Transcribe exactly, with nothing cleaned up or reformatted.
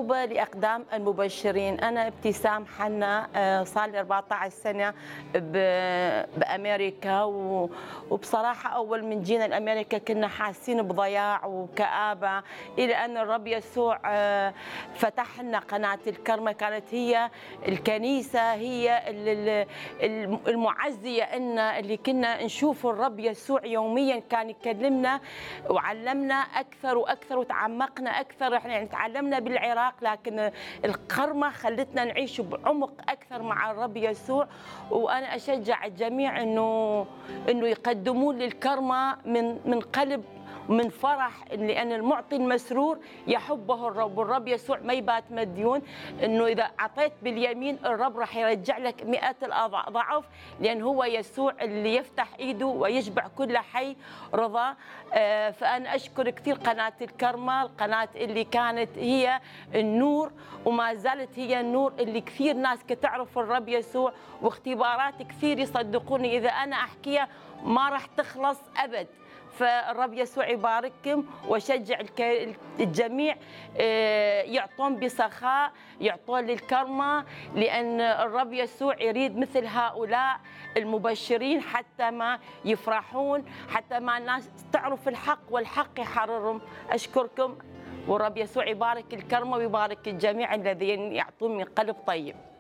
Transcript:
طوبى لأقدام المبشرين. أنا ابتسام حنا، آه، صار لي أربعة عشر سنة ب- بأمريكا، و- وبصراحة أول من جينا لأمريكا كنا حاسين بضياع وكآبة، إلى أن الرب يسوع آه، فتح لنا قناة الكرمة. كانت هي الكنيسة، هي ال- ال- الم- المعزية إن اللي كنا نشوف الرب يسوع يوميا، كان يكلمنا وعلمنا أكثر وأكثر وتعمقنا أكثر. إحنا يعني تعلمنا بالعراق، لكن الكرمة خلتنا نعيش بعمق أكثر مع الرب يسوع. وأنا أشجع الجميع إنه إنه يقدمون للكرمة من من قلب، من فرح، لأن المعطي المسرور يحبه الرب. والرب يسوع ما يبات مديون، إنه إذا أعطيت باليمين الرب راح يرجع لك مئات الأضعاف، لأن هو يسوع اللي يفتح إيده ويشبع كل حي رضا. آه، فأنا أشكر كثير قناة الكرمة، القناة اللي كانت هي النور وما زالت هي النور، اللي كثير ناس كتعرف الرب يسوع، واختبارات كثير يصدقوني إذا أنا أحكيها ما راح تخلص أبد. فالرب يسوع يبارككم، وشجع الك- الجميع آه، يعطون بسخاء، يعطون للكرمة، لأن الرب يسوع يريد مثل هؤلاء المبشرين حتى ما يفرحون، حتى ما الناس تعرف الحق والحق يحررهم. أشكركم، والرب يسوع يبارك الكرمة ويبارك الجميع الذين يعطون من قلب طيب.